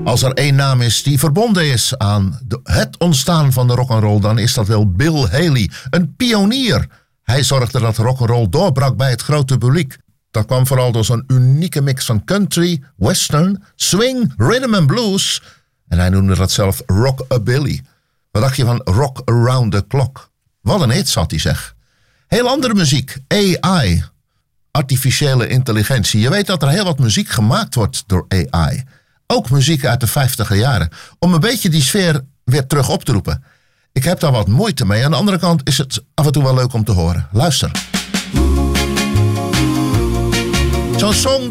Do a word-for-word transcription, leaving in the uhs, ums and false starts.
Als er één naam is die verbonden is aan de, het ontstaan van de rock'n'roll, dan is dat wel Bill Haley, een pionier. Hij zorgde dat rock'n'roll doorbrak bij het grote publiek. Dat kwam vooral door zo'n unieke mix van country, western, swing, rhythm and blues. En hij noemde dat zelf rockabilly. Wat dacht je van Rock Around the Clock? Wat een hit, zat hij zeg. Heel andere muziek, A I, artificiële intelligentie. Je weet dat er heel wat muziek gemaakt wordt door A I. Ook muziek uit de vijftiger jaren. Om een beetje die sfeer weer terug op te roepen. Ik heb daar wat moeite mee. Aan de andere kant is het af en toe wel leuk om te horen. Luister. Zo'n song